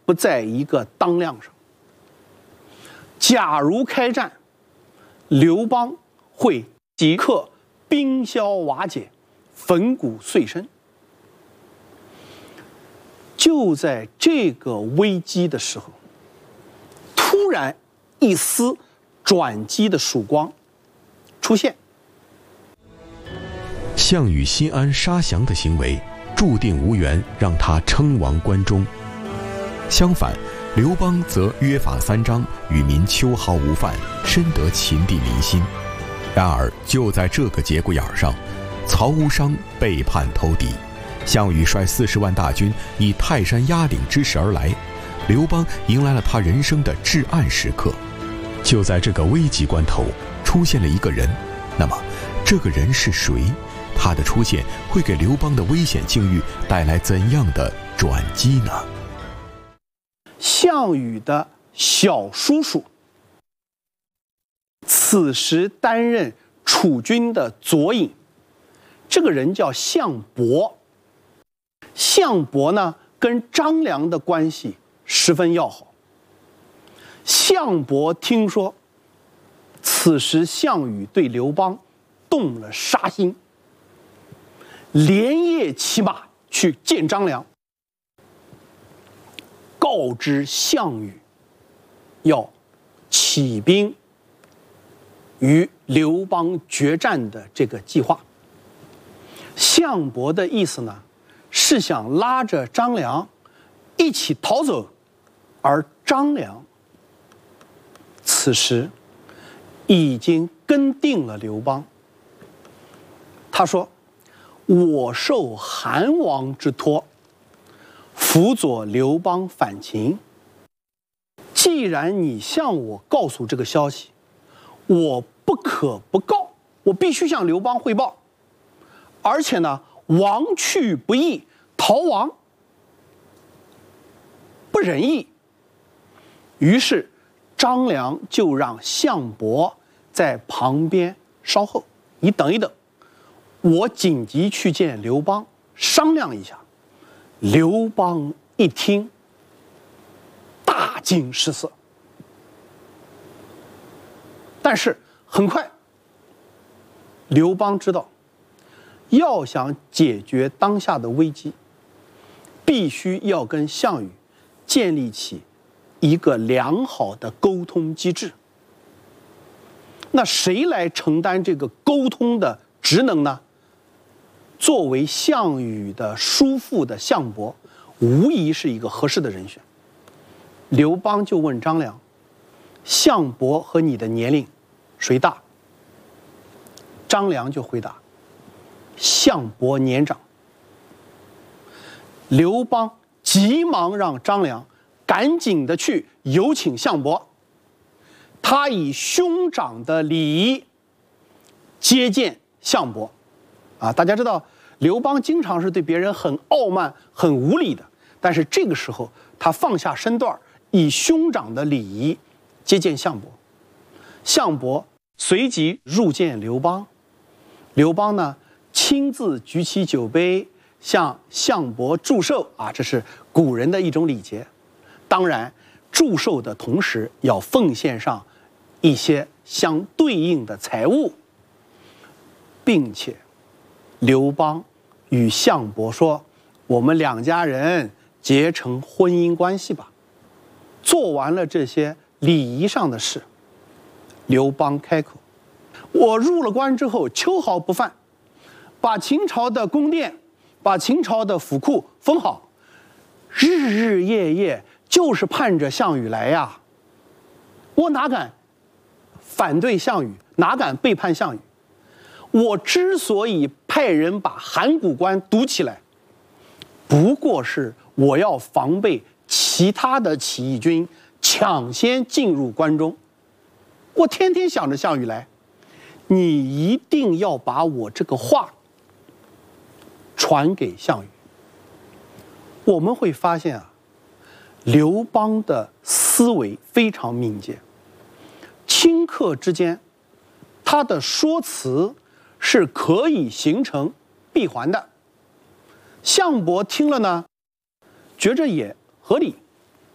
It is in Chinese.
不在一个当量上。假如开战，刘邦会即刻兵消瓦解，粉骨碎身。就在这个危机的时候，突然一丝转机的曙光出现。 项羽心安杀降的行为，注定无缘让他称王关中。相反，刘邦则约法三章，与民秋毫无犯，深得秦地民心。然而，就在这个节骨眼上，曹无伤背叛投敌，项羽率40万大军以泰山压顶之势而来，刘邦迎来了他人生的至暗时刻。就在这个危急关头，出现了一个人。那么，这个人是谁？他的出现会给刘邦的危险境遇带来怎样的转机呢？ 项羽的小叔叔，此时担任楚军的左尹，这个人叫项伯。项伯呢，跟张良的关系十分要好。项伯听说，此时项羽对刘邦动了杀心，连夜骑马去见张良，告知项羽要起兵与刘邦决战的这个计划。项伯的意思呢，是想拉着张良一起逃走，而张良此时已经跟定了刘邦。他说：“我受韩王之托，辅佐刘邦反秦。既然你向我告诉这个消息，我不可不告，我必须向刘邦汇报。而且呢，亡去不义，逃亡不仁义。”于是张良就让项伯在旁边稍后，你等一等，我紧急去见刘邦商量一下。刘邦一听，大惊失色。但是很快，刘邦知道，要想解决当下的危机，必须要跟项羽建立起一个良好的沟通机制。那谁来承担这个沟通的职能呢？作为项羽的叔父的项伯，无疑是一个合适的人选。刘邦就问张良：“项伯和你的年龄谁大？”张良就回答：“项伯年长。”刘邦急忙让张良赶紧的去有请项伯，他以兄长的礼仪接见项伯。大家知道刘邦经常是对别人很傲慢、很无礼的，但是这个时候他放下身段，以兄长的礼仪接见项伯。项伯随即入见刘邦，刘邦呢亲自举起酒杯向项伯祝寿这是古人的一种礼节。当然，祝寿的同时要奉献上一些相对应的财物，并且刘邦与项伯说：“我们两家人结成婚姻关系吧。”做完了这些礼仪上的事，刘邦开口：“我入了关之后，秋毫不犯，把秦朝的宫殿，把秦朝的府库封好，日日夜夜就是盼着项羽来呀。我哪敢反对项羽，哪敢背叛项羽？我之所以派人把函谷关堵起来，不过是我要防备其他的起义军抢先进入关中。我天天想着项羽来，你一定要把我这个话传给项羽。”我们会发现刘邦的思维非常敏捷，顷刻之间，他的说辞是可以形成闭环的。项伯听了呢，觉着也合理，